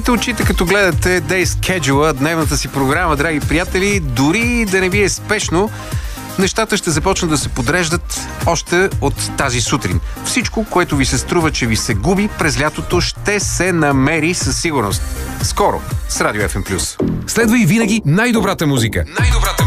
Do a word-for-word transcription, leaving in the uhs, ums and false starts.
Затворете очите, като гледате Day Schedule, дневната си програма, драги приятели. Дори да не ви е спешно, нещата ще започнат да се подреждат още от тази сутрин. Всичко, което ви се струва, че ви се губи през лятото, ще се намери със сигурност. Скоро с Радио Еф Ем Плюс. Следва и винаги най-добрата музика. Най-добрата